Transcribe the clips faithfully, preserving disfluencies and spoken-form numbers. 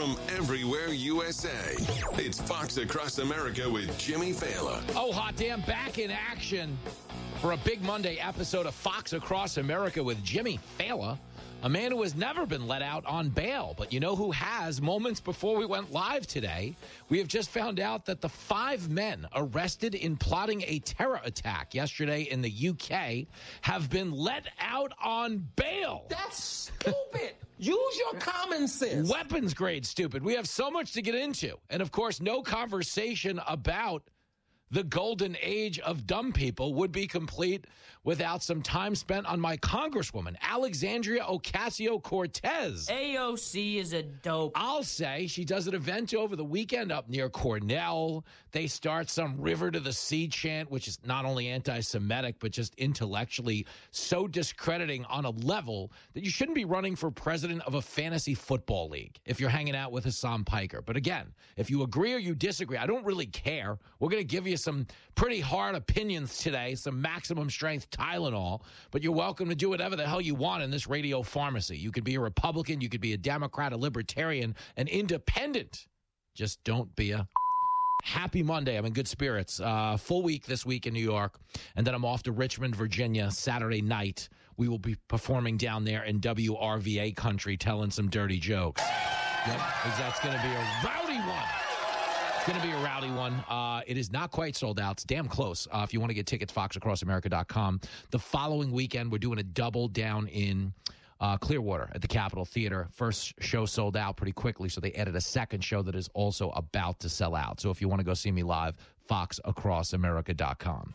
from everywhere U S A. It's Fox Across America with Jimmy Failla. Oh, hot damn, back in action for a big Monday episode of Fox Across America with Jimmy Failla, a man who has never been let out on bail. But you know who has? Moments before we went live today, we have just found out that the five men arrested in plotting a terror attack yesterday in the U K have been let out on bail. That's stupid. Use your common sense. Weapons grade stupid. We have so much to get into. And, of course, no conversation about the golden age of dumb people would be complete without some time spent on my Congresswoman, Alexandria Ocasio-Cortez. A O C is a dope. I'll say she does an event over the weekend up near Cornell. They start some River to the Sea chant, which is not only anti-Semitic, but just intellectually so discrediting on a level that you shouldn't be running for president of a fantasy football league if you're hanging out with Hassan Piker. But again, if you agree or you disagree, I don't really care. We're going to give you some pretty hard opinions today, some maximum strength Tylenol, but you're welcome to do whatever the hell you want in this radio pharmacy. You could be a Republican, you could be a Democrat, a Libertarian, an independent. Just don't be a happy Monday. I'm in good spirits. Uh, full week this week in New York, and then I'm off to Richmond, Virginia, Saturday night. We will be performing down there in W R V A country, telling some dirty jokes. Yep, because that's going to be a rowdy one. It's going to be a rowdy one. Uh, it is not quite sold out. It's damn close. Uh, if you want to get tickets, fox across america dot com. The following weekend, we're doing a double down in uh, Clearwater at the Capitol Theater. First show sold out pretty quickly, so they added a second show that is also about to sell out. So if you want to go see me live, fox across america dot com.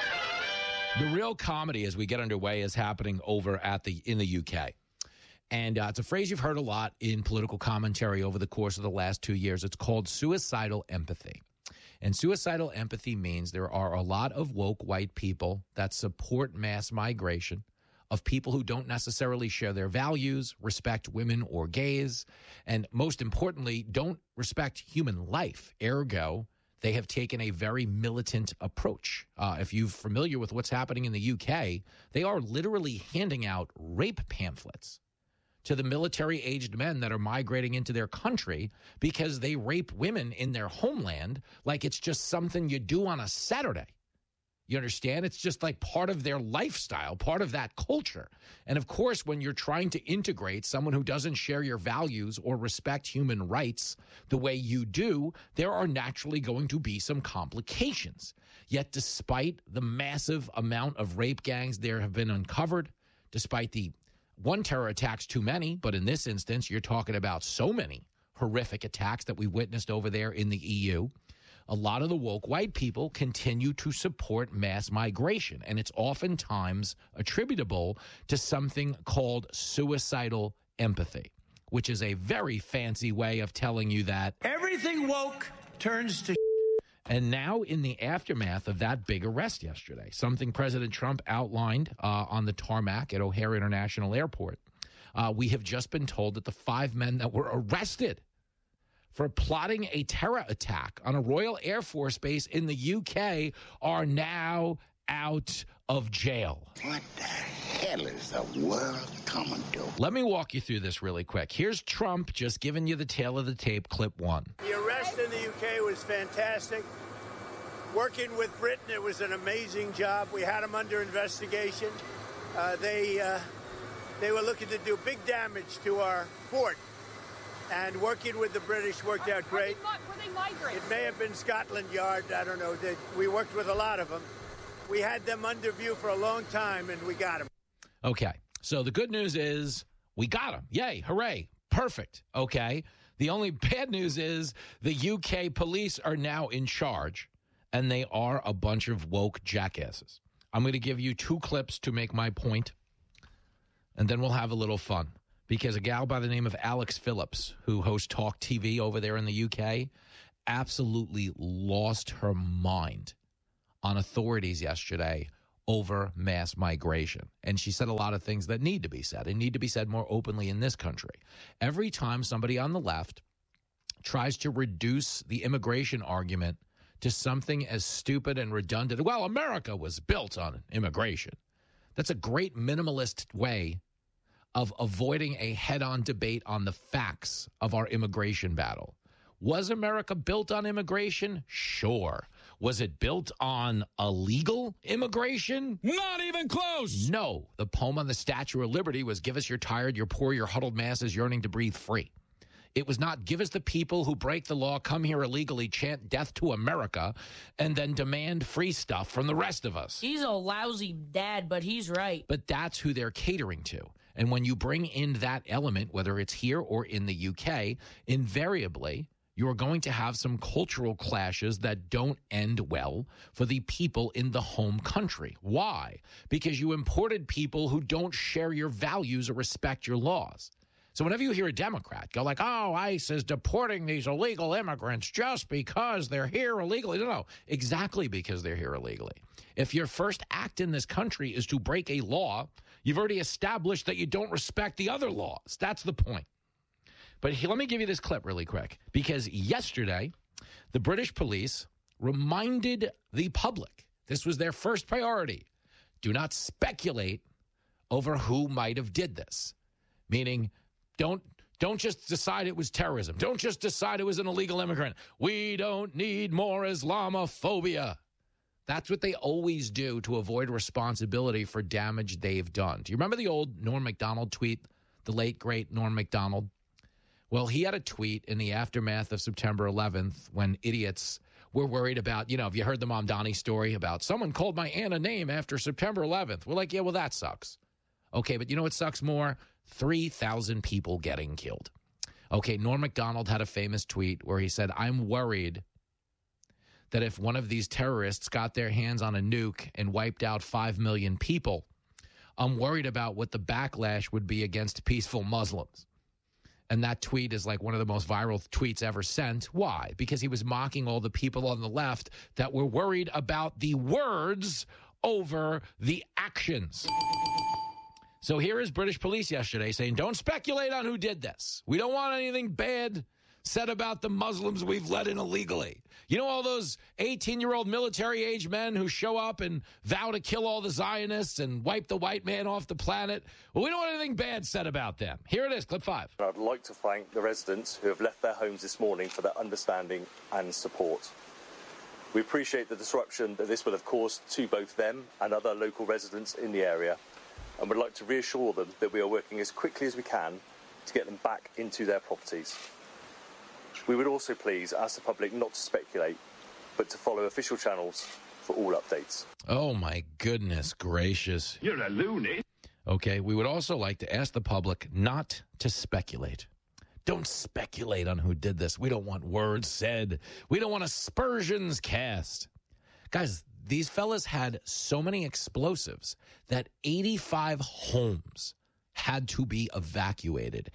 The real comedy as we get underway is happening over at the in the U K. And uh, it's a phrase you've heard a lot in political commentary over the course of the last two years. It's called suicidal empathy. And suicidal empathy means there are a lot of woke white people that support mass migration of people who don't necessarily share their values, respect women or gays, and most importantly, don't respect human life. Ergo, they have taken a very militant approach. Uh, if you're familiar with what's happening in the U K, they are literally handing out rape pamphlets to the military-aged men that are migrating into their country because they rape women in their homeland like it's just something you do on a Saturday. You understand? It's just like part of their lifestyle, part of that culture. And, of course, when you're trying to integrate someone who doesn't share your values or respect human rights the way you do, there are naturally going to be some complications. Yet despite the massive amount of rape gangs there have been uncovered, despite the one terror attack's too many, but in this instance, you're talking about so many horrific attacks that we witnessed over there in the E U. A lot of the woke white people continue to support mass migration, and it's oftentimes attributable to something called suicidal empathy, which is a very fancy way of telling you that everything woke turns to. And now, in the aftermath of that big arrest yesterday, something President Trump outlined uh, on the tarmac at O'Hare International Airport, uh, we have just been told that the five men that were arrested for plotting a terror attack on a Royal Air Force base in the U K are now out of jail. What the hell is the world coming to? Let me walk you through this really quick. Here's Trump just giving you the tail of the tape, clip one. The arrest in the U K was fantastic. Working with Britain, it was an amazing job. We had them under investigation. Uh, they uh, they were looking to do big damage to our fort. And working with the British worked out great. Were they migrants? It may have been Scotland Yard. I don't know. They, we worked with a lot of them. We had them under view for a long time, and we got them. Okay. So the good news is we got them. Yay. Hooray. Perfect. Okay. The only bad news is the U K police are now in charge, and they are a bunch of woke jackasses. I'm going to give you two clips to make my point, and then we'll have a little fun. Because a gal by the name of Alex Phillips, who hosts Talk T V over there in the U K, absolutely lost her mind on authorities yesterday over mass migration. And she said a lot of things that need to be said and need to be said more openly in this country. Every time somebody on the left tries to reduce the immigration argument to something as stupid and redundant, well, America was built on immigration. That's a great minimalist way of avoiding a head-on debate on the facts of our immigration battle. Was America built on immigration? Sure. Was it built on illegal immigration? Not even close. No. The poem on the Statue of Liberty was, give us your tired, your poor, your huddled masses yearning to breathe free. It was not, give us the people who break the law, come here illegally, chant death to America, and then demand free stuff from the rest of us. He's a lousy dad, but he's right. But that's who they're catering to. And when you bring in that element, whether it's here or in the U K, invariably, you're going to have some cultural clashes that don't end well for the people in the home country. Why? Because you imported people who don't share your values or respect your laws. So whenever you hear a Democrat go like, oh, ICE is deporting these illegal immigrants just because they're here illegally. No, no, exactly because they're here illegally. If your first act in this country is to break a law, you've already established that you don't respect the other laws. That's the point. But he, let me give you this clip really quick, because yesterday, the British police reminded the public, this was their first priority, do not speculate over who might have did this. Meaning, don't don't just decide it was terrorism. Don't just decide it was an illegal immigrant. We don't need more Islamophobia. That's what they always do to avoid responsibility for damage they've done. Do you remember the old Norm Macdonald tweet, the late, great Norm Macdonald? Well, he had a tweet in the aftermath of September eleventh when idiots were worried about, you know, have you heard the Mamdani story about someone called my aunt a name after September eleventh? We're like, yeah, well, that sucks. Okay, but you know what sucks more? three thousand people getting killed. Okay, Norm Macdonald had a famous tweet where he said, I'm worried that if one of these terrorists got their hands on a nuke and wiped out five million people, I'm worried about what the backlash would be against peaceful Muslims. And that tweet is like one of the most viral tweets ever sent. Why? Because he was mocking all the people on the left that were worried about the words over the actions. So here is British police yesterday saying, don't speculate on who did this. We don't want anything bad said about the Muslims we've let in illegally. You know all those eighteen-year-old military-age men who show up and vow to kill all the Zionists and wipe the white man off the planet? Well, we don't want anything bad said about them. Here it is, clip five. I'd like to thank the residents who have left their homes this morning for their understanding and support. We appreciate the disruption that this will have caused to both them and other local residents in the area, and would like to reassure them that we are working as quickly as we can to get them back into their properties. We would also please ask the public not to speculate, but to follow official channels for all updates. Oh, my goodness gracious. You're a loony. Okay, we would also like to ask the public not to speculate. Don't speculate on who did this. We don't want words said. We don't want aspersions cast. Guys, these fellas had so many explosives that eighty-five homes had to be evacuated.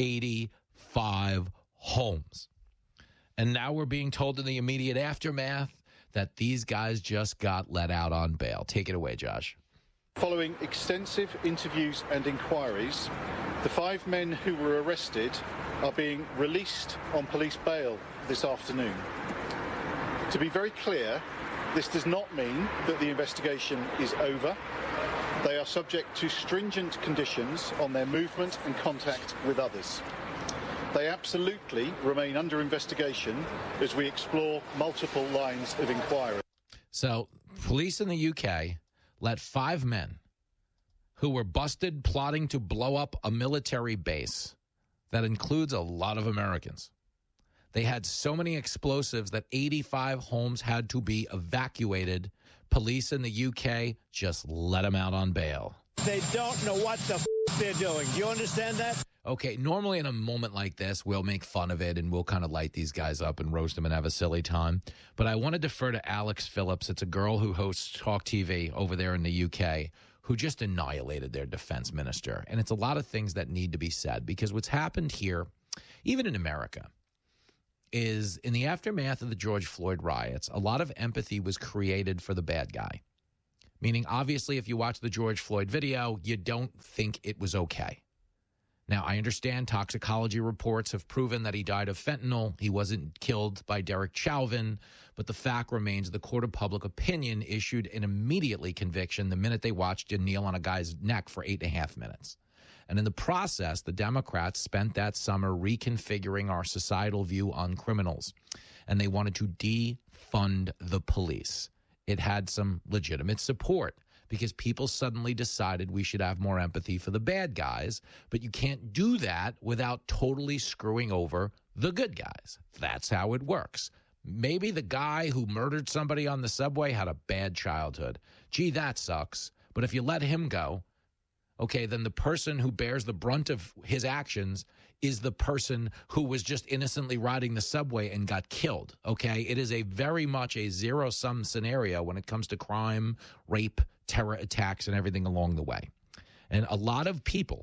eighty-five homes. And now we're being told in the immediate aftermath that these guys just got let out on bail. Take it away, Josh. Following extensive interviews and inquiries, the five men who were arrested are being released on police bail this afternoon. To be very clear, this does not mean that the investigation is over. They are subject to stringent conditions on their movement and contact with others. They absolutely remain under investigation as we explore multiple lines of inquiry. So, police in the U K let five men who were busted plotting to blow up a military base that includes a lot of Americans. They had so many explosives that eighty-five homes had to be evacuated. Police in the U K just let them out on bail. They don't know what the f*** they're doing. Do you understand that? Okay, normally in a moment like this, we'll make fun of it and we'll kind of light these guys up and roast them and have a silly time. But I want to defer to Alex Phillips. It's a girl who hosts Talk T V over there in the U K who just annihilated their defense minister. And it's a lot of things that need to be said because what's happened here, even in America, is in the aftermath of the George Floyd riots, a lot of empathy was created for the bad guy. Meaning, obviously, if you watch the George Floyd video, you don't think it was okay. Now, I understand toxicology reports have proven that he died of fentanyl. He wasn't killed by Derek Chauvin. But the fact remains the court of public opinion issued an immediately conviction the minute they watched him kneel on a guy's neck for eight and a half minutes. And in the process, the Democrats spent that summer reconfiguring our societal view on criminals. And they wanted to defund the police. It had some legitimate support because people suddenly decided we should have more empathy for the bad guys. But you can't do that without totally screwing over the good guys. That's how it works. Maybe the guy who murdered somebody on the subway had a bad childhood. Gee, that sucks. But if you let him go, okay, then the person who bears the brunt of his actions is the person who was just innocently riding the subway and got killed, okay? It is a very much a zero-sum scenario when it comes to crime, rape, terror attacks, and everything along the way. And a lot of people,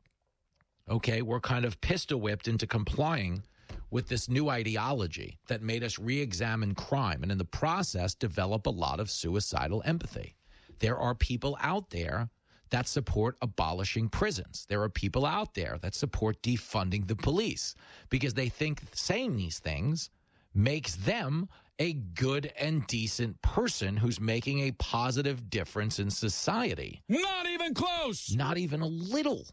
okay, were kind of pistol-whipped into complying with this new ideology that made us re-examine crime and in the process develop a lot of suicidal empathy. There are people out there that support abolishing prisons. There are people out there that support defunding the police because they think saying these things makes them a good and decent person who's making a positive difference in society. Not even close. Not even a little.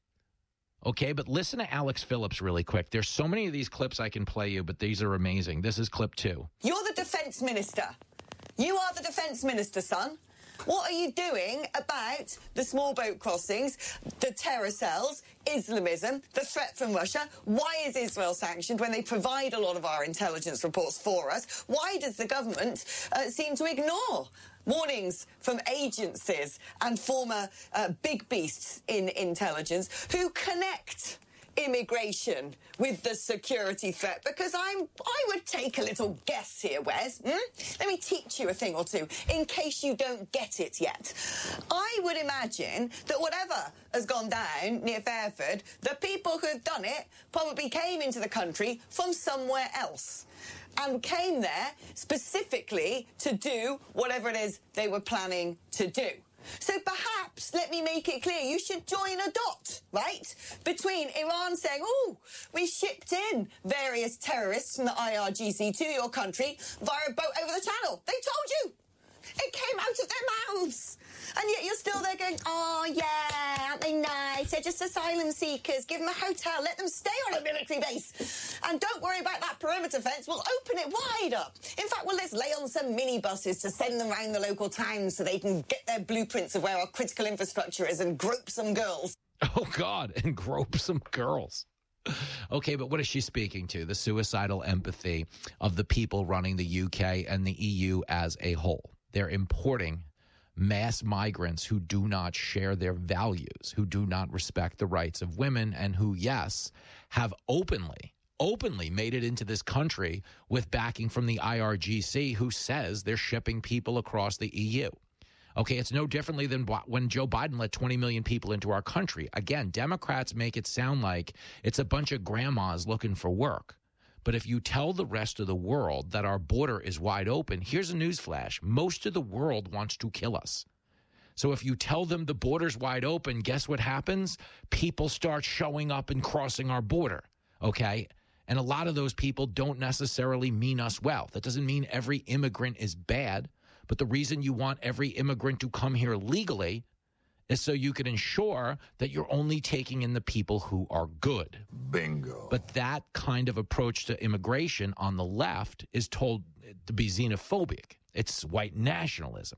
Okay, but listen to Alex Phillips really quick. There's so many of these clips I can play you, but these are amazing. This is clip two. You're the defense minister. You are the defense minister, son. What are you doing about the small boat crossings, the terror cells, Islamism, the threat from Russia? Why is Israel sanctioned when they provide a lot of our intelligence reports for us? Why does the government uh, seem to ignore warnings from agencies and former uh, big beasts in intelligence who connect immigration with the security threat? Because I'm, I would take a little guess here, Wes. Hmm? Let me teach you a thing or two, in case you don't get it yet. I would imagine that whatever has gone down near Fairford, the people who have done it probably came into the country from somewhere else and came there specifically to do whatever it is they were planning to do. So perhaps, let me make it clear, you should join a dot, right, between Iran saying, oh, we shipped in various terrorists from the I R G C to your country via a boat over the channel. They told you. It came out of their mouths. And yet you're still there going, oh, yeah, aren't they nice? They're just asylum seekers. Give them a hotel. Let them stay on a military base. And don't worry about that perimeter fence. We'll open it wide up. In fact, well, let's lay on some minibuses to send them around the local towns so they can get their blueprints of where our critical infrastructure is and grope some girls. Oh, God, and grope some girls. Okay, but what is she speaking to? The suicidal empathy of the people running the U K and the E U as a whole. They're importing mass migrants who do not share their values, who do not respect the rights of women, and who, yes, have openly, openly made it into this country with backing from the I R G C, who says they're shipping people across the E U. Okay, it's no differently than when Joe Biden let twenty million people into our country. Again, Democrats make it sound like it's a bunch of grandmas looking for work. But if you tell the rest of the world that our border is wide open, here's a newsflash. Most of the world wants to kill us. So if you tell them the border's wide open, guess what happens? People start showing up and crossing our border, okay? And a lot of those people don't necessarily mean us well. That doesn't mean every immigrant is bad, but the reason you want every immigrant to come here legally is so you can ensure that you're only taking in the people who are good. Bingo. But that kind of approach to immigration on the left is told to be xenophobic. It's white nationalism.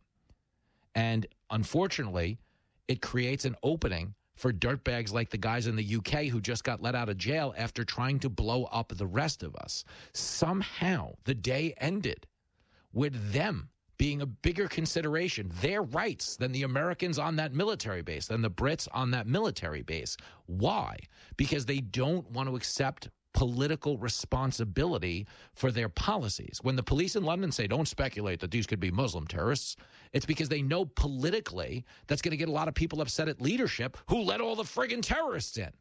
And unfortunately, it creates an opening for dirtbags like the guys in the U K who just got let out of jail after trying to blow up the rest of us. Somehow, the day ended with them being a bigger consideration, their rights, than the Americans on that military base, than the Brits on that military base. Why? Because they don't want to accept political responsibility for their policies. When the police in London say, don't speculate that these could be Muslim terrorists, it's because they know politically that's going to get a lot of people upset at leadership who let all the friggin' terrorists in.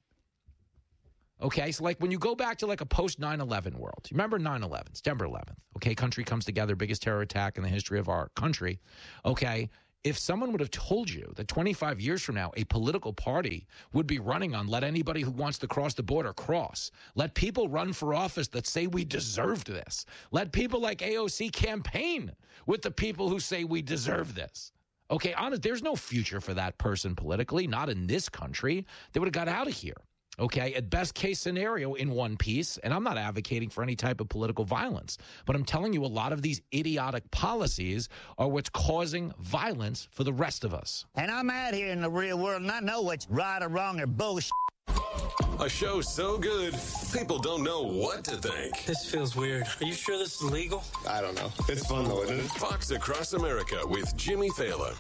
Okay, so like when you go back to like a post nine eleven world, you remember nine eleven, September eleventh, okay, country comes together, biggest terror attack in the history of our country, okay, if someone would have told you that twenty-five years from now, a political party would be running on let anybody who wants to cross the border cross, let people run for office that say we deserved this, let people like A O C campaign with the people who say we deserve this, Okay, honest, there's no future for that person politically, not in this country. They would have got out of here. Okay, at best case scenario in one piece, and I'm not advocating for any type of political violence, but I'm telling you a lot of these idiotic policies are what's causing violence for the rest of us. And I'm out here in the real world, and I know what's right or wrong or bullshit. A show so good, people don't know what to think. This feels weird. Are you sure this is legal? I don't know. It's fun though, isn't it? Fox Across America with Jimmy Thaler.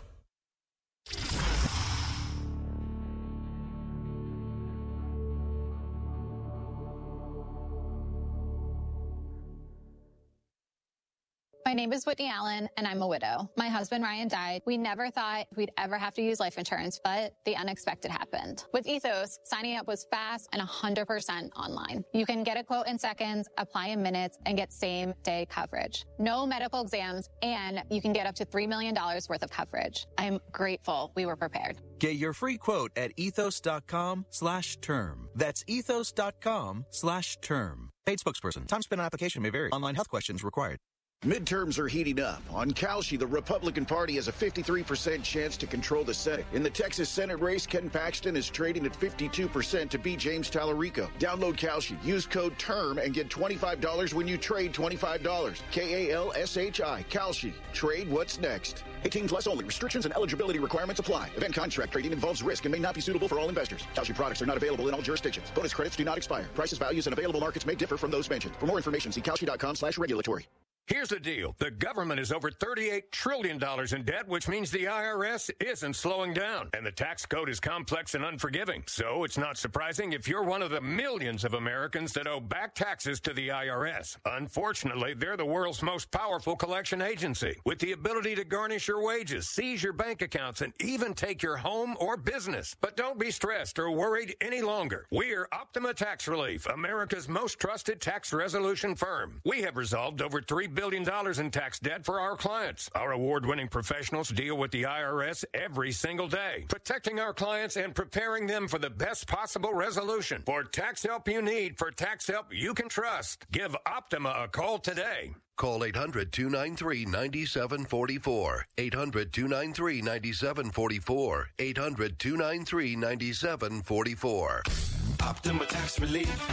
My name is Whitney Allen, and I'm a widow. My husband, Ryan, died. We never thought we'd ever have to use life insurance, but the unexpected happened. With Ethos, signing up was fast and one hundred percent online. You can get a quote in seconds, apply in minutes, and get same-day coverage. No medical exams, and you can get up to three million dollars worth of coverage. I'm grateful we were prepared. Get your free quote at ethos.com slash term. That's ethos.com slash term. Paid spokesperson. Time spent on application may vary. Online health questions required. Midterms are heating up. On Kalshi, the Republican Party has a fifty-three percent chance to control the Senate. In the Texas Senate race, Ken Paxton is trading at fifty-two percent to beat James Tallarico. Download Kalshi, use code TERM, and get twenty-five dollars when you trade twenty-five dollars. K A L S H I, Kalshi. Trade what's next. eighteen plus only. Restrictions and eligibility requirements apply. Event contract trading involves risk and may not be suitable for all investors. Kalshi products are not available in all jurisdictions. Bonus credits do not expire. Prices, values, and available markets may differ from those mentioned. For more information, see kalshi.com slash regulatory. Here's the deal. The government is over thirty-eight trillion dollars in debt, which means the I R S isn't slowing down. And the tax code is complex and unforgiving. So it's not surprising if you're one of the millions of Americans that owe back taxes to the I R S. Unfortunately, they're the world's most powerful collection agency, with the ability to garnish your wages, seize your bank accounts, and even take your home or business. But don't be stressed or worried any longer. We're Optima Tax Relief, America's most trusted tax resolution firm. We have resolved over three billion dollars in tax debt for our clients. Our award-winning professionals deal with the I R S every single day, protecting our clients and preparing them for the best possible resolution. For tax help you need, for tax help you can trust, give Optima a call today. Call eight hundred, two nine three, nine seven four four. eight hundred, two nine three, nine seven four four. eight hundred, two nine three, nine seven four four. Optima Tax Relief.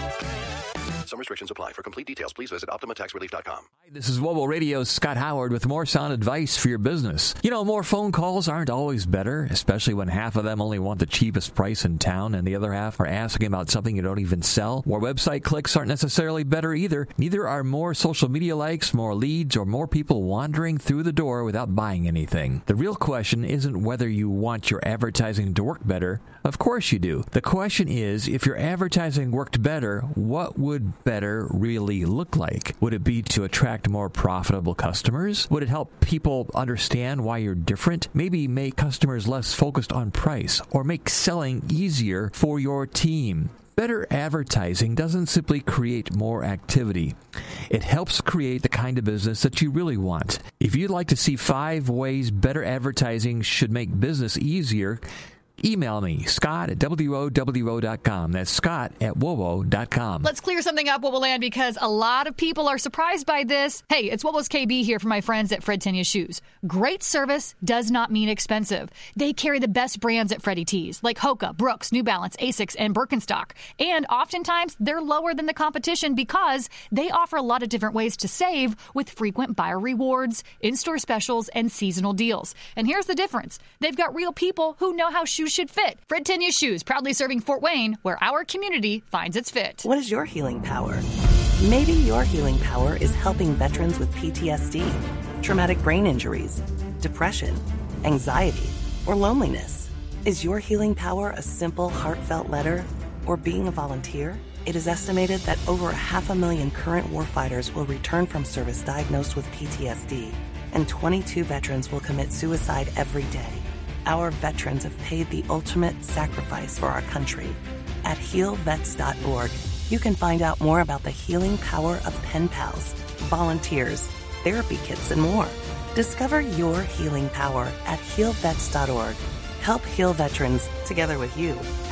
Some restrictions apply. For complete details, please visit optima tax relief dot com. Hi, this is Wobo Radio's Scott Howard with more sound advice for your business. You know, more phone calls aren't always better, especially when half of them only want the cheapest price in town and the other half are asking about something you don't even sell. More website clicks aren't necessarily better either. Neither are more social media likes, more leads, or more people wandering through the door without buying anything. The real question isn't whether you want your advertising to work better. Of course you do. The question is, if your advertising worked better, what would better really look like? Would it be to attract more profitable customers? Would it help people understand why you're different? Maybe make customers less focused on price, or make selling easier for your team. Better advertising doesn't simply create more activity. It helps create the kind of business that you really want. If you'd like to see five ways better advertising should make business easier, email me, Scott at W O W O dot com. That's Scott at W O W O dot com. Let's clear something up, Woboland, because a lot of people are surprised by this. Hey, it's Wobo's K B here for my friends at Fred Tenya Shoes. Great service does not mean expensive. They carry the best brands at Freddie T's, like Hoka, Brooks, New Balance, Asics, and Birkenstock. And oftentimes, they're lower than the competition because they offer a lot of different ways to save with frequent buyer rewards, in-store specials, and seasonal deals. And here's the difference. They've got real people who know how shoes should fit. Fred Tenya Shoes, proudly serving Fort Wayne, where our community finds its fit. What is your healing power? Maybe your healing power is helping veterans with P T S D, traumatic brain injuries, depression, anxiety, or loneliness. Is your healing power a simple, heartfelt letter or being a volunteer? It is estimated that over a half a million current warfighters will return from service diagnosed with P T S D, and twenty-two veterans will commit suicide every day. Our veterans have paid the ultimate sacrifice for our country. At heal vets dot org, you can find out more about the healing power of pen pals, volunteers, therapy kits, and more. Discover your healing power at heal vets dot org. Help heal veterans together with you.